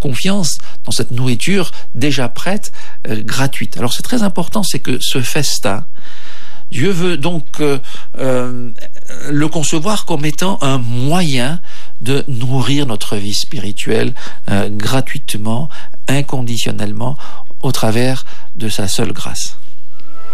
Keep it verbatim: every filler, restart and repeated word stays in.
confiance dans cette nourriture déjà prête, euh, gratuite. Alors c'est très important, c'est que ce festin, Dieu veut donc euh, euh, le concevoir comme étant un moyen de nourrir notre vie spirituelle euh, gratuitement, inconditionnellement, au travers de sa seule grâce.